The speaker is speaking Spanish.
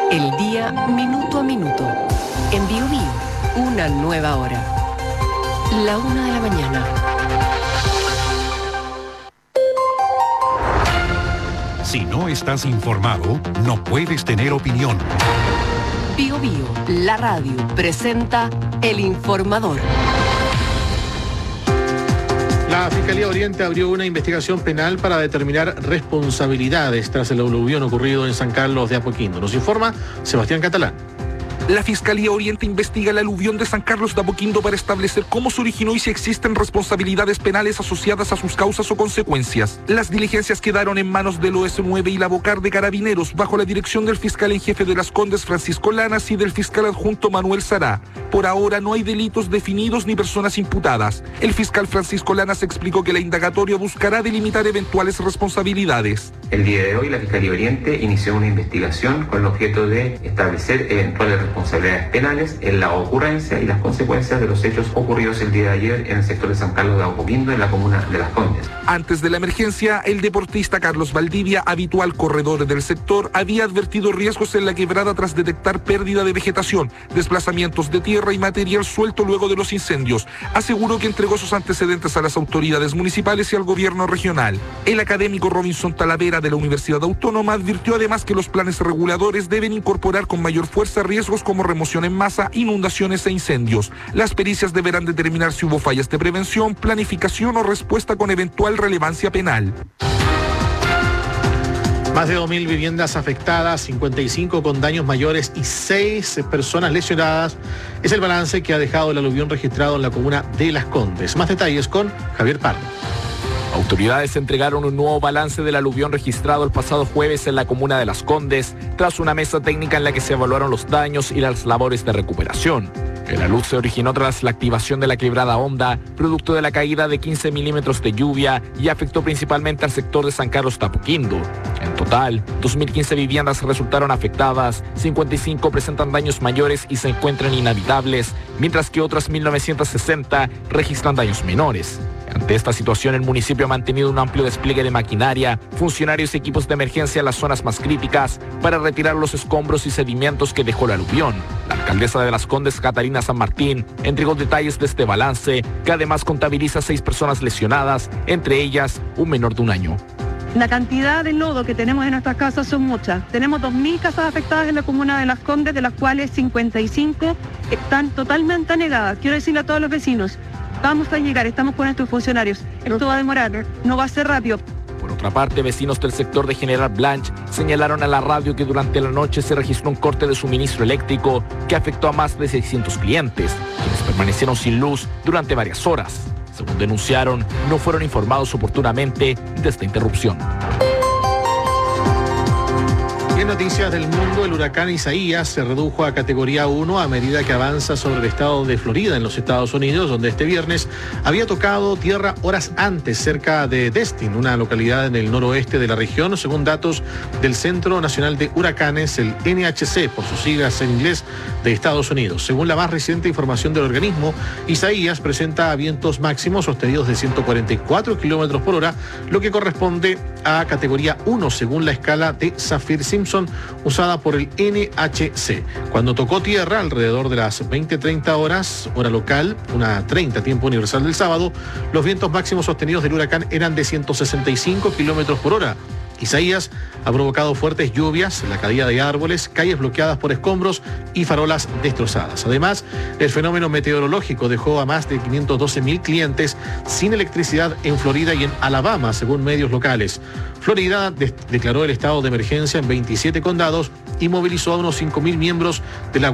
El día minuto a minuto. En Bio Bio, una nueva hora. La 1 de la mañana. Si no estás informado, no puedes tener opinión. Bio Bio, la radio, presenta El Informador. La Fiscalía Oriente abrió una investigación penal para determinar responsabilidades tras el aluvión ocurrido en San Carlos de Apoquindo. Nos informa Sebastián Catalán. La Fiscalía Oriente investiga el aluvión de San Carlos de Apoquindo para establecer cómo se originó y si existen responsabilidades penales asociadas a sus causas o consecuencias. Las diligencias quedaron en manos del OS9 y la Bocar de Carabineros, bajo la dirección del fiscal en jefe de Las Condes, Francisco Lanas, y del fiscal adjunto Manuel Sará. Por ahora no hay delitos definidos ni personas imputadas. El fiscal Francisco Lanas explicó que la indagatoria buscará delimitar eventuales responsabilidades. El día de hoy la Fiscalía Oriente inició una investigación con el objeto de establecer eventuales responsabilidades penales en la ocurrencia y las consecuencias de los hechos ocurridos el día de ayer en el sector de San Carlos de Apoquindo, en la comuna de Las Condes. Antes de la emergencia, el deportista Carlos Valdivia, habitual corredor del sector, había advertido riesgos en la quebrada tras detectar pérdida de vegetación, desplazamientos de tierra y material suelto luego de los incendios. Aseguró que entregó sus antecedentes a las autoridades municipales y al gobierno regional. El académico Robinson Talavera de la Universidad Autónoma advirtió además que los planes reguladores deben incorporar con mayor fuerza riesgos como remoción en masa, inundaciones e incendios. Las pericias deberán determinar si hubo fallas de prevención, planificación o respuesta con eventual relevancia penal. Más de 2.000 viviendas afectadas, 55 con daños mayores y 6 personas lesionadas. Es el balance que ha dejado el aluvión registrado en la comuna de Las Condes. Más detalles con Javier Pardo. Autoridades entregaron un nuevo balance del aluvión registrado el pasado jueves en la comuna de Las Condes, tras una mesa técnica en la que se evaluaron los daños y las labores de recuperación. El alud se originó tras la activación de la quebrada Honda, producto de la caída de 15 milímetros de lluvia, y afectó principalmente al sector de San Carlos de Apoquindo. En total, 2.015 viviendas resultaron afectadas, 55 presentan daños mayores y se encuentran inhabitables, mientras que otras 1.960 registran daños menores. Ante esta situación, el municipio ha mantenido un amplio despliegue de maquinaria, funcionarios y equipos de emergencia en las zonas más críticas para retirar los escombros y sedimentos que dejó el aluvión. La alcaldesa de Las Condes, Catarina San Martín, entregó detalles de este balance, que además contabiliza 6 personas lesionadas, entre ellas un menor de 1 año. La cantidad de lodo que tenemos en nuestras casas son muchas. Tenemos 2.000 casas afectadas en la comuna de Las Condes, de las cuales 55 están totalmente anegadas. Quiero decirle a todos los vecinos, vamos a llegar, estamos con nuestros funcionarios. Esto va a demorar, no va a ser rápido. Por otra parte, vecinos del sector de General Blanch señalaron a la radio que durante la noche se registró un corte de suministro eléctrico que afectó a más de 600 clientes, quienes permanecieron sin luz durante varias horas. Según denunciaron, no fueron informados oportunamente de esta interrupción. En noticias del mundo, el huracán Isaías se redujo a categoría 1 a medida que avanza sobre el estado de Florida en los Estados Unidos, donde este viernes había tocado tierra horas antes cerca de Destin, una localidad en el noroeste de la región, según datos del Centro Nacional de Huracanes, el NHC, por sus siglas en inglés, de Estados Unidos. Según la más reciente información del organismo, Isaías presenta vientos máximos sostenidos de 144 kilómetros por hora, lo que corresponde a categoría 1 según la escala de Saffir-Simpson usada por el NHC. Cuando tocó tierra alrededor de las 20:30 horas, hora local, 1:30 tiempo universal del sábado, los vientos máximos sostenidos del huracán eran de 165 kilómetros por hora. Isaías ha provocado fuertes lluvias, la caída de árboles, calles bloqueadas por escombros y farolas destrozadas. Además, el fenómeno meteorológico dejó a más de 512.000 clientes sin electricidad en Florida y en Alabama, según medios locales. Florida declaró el estado de emergencia en 27 condados y movilizó a unos 5.000 miembros de la